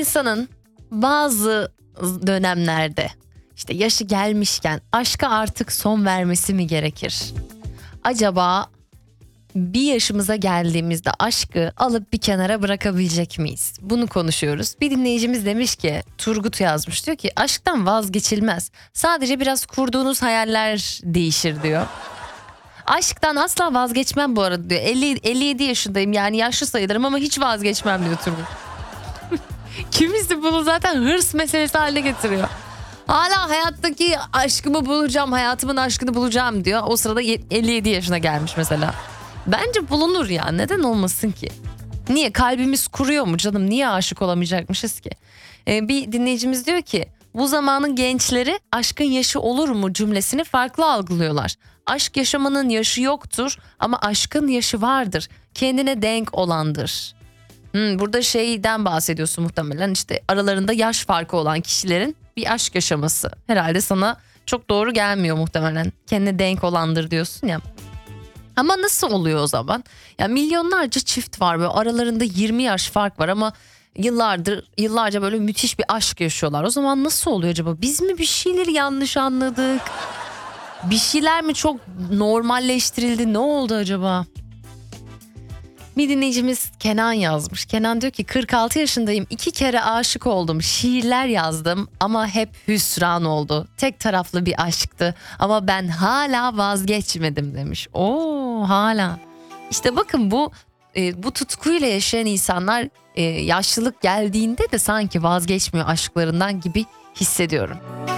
İnsanın bazı dönemlerde işte yaşı gelmişken aşka artık son vermesi mi gerekir? Acaba bir yaşımıza geldiğimizde aşkı alıp bir kenara bırakabilecek miyiz? Bunu konuşuyoruz. Bir dinleyicimiz demiş ki, Turgut yazmış, diyor ki aşktan vazgeçilmez. Sadece biraz kurduğunuz hayaller değişir diyor. Aşktan asla vazgeçmem bu arada diyor. 57 yaşındayım, yani yaşlı sayılırım ama hiç vazgeçmem diyor Turgut. Kimisi bunu zaten hırs meselesi haline getiriyor. Hala hayattaki aşkımı bulacağım, hayatımın aşkını bulacağım diyor. O sırada 57 yaşına gelmiş mesela. Bence bulunur ya, neden olmasın ki? Niye, kalbimiz kuruyor mu canım, niye aşık olamayacakmışız ki? Bir dinleyicimiz diyor ki bu zamanın gençleri aşkın yaşı olur mu cümlesini farklı algılıyorlar. Aşk yaşamanın yaşı yoktur ama aşkın yaşı vardır. Kendine denk olandır. Burada şeyden bahsediyorsun muhtemelen, işte aralarında yaş farkı olan kişilerin bir aşk yaşaması. Herhalde sana çok doğru gelmiyor muhtemelen. Kendine denk olandır diyorsun ya. Ama nasıl oluyor o zaman? Ya milyonlarca çift var, böyle aralarında 20 yaş fark var ama yıllarca böyle müthiş bir aşk yaşıyorlar. O zaman nasıl oluyor acaba? Biz mi bir şeyleri yanlış anladık? Bir şeyler mi çok normalleştirildi? Ne oldu acaba? Bir dinleyicimiz Kenan yazmış. Kenan diyor ki 46 yaşındayım. 2 kere aşık oldum. Şiirler yazdım ama hep hüsran oldu. Tek taraflı bir aşktı ama ben hala vazgeçmedim demiş. Oo, hala. İşte bakın bu tutkuyla yaşayan insanlar yaşlılık geldiğinde de sanki vazgeçmiyor aşklarından gibi hissediyorum.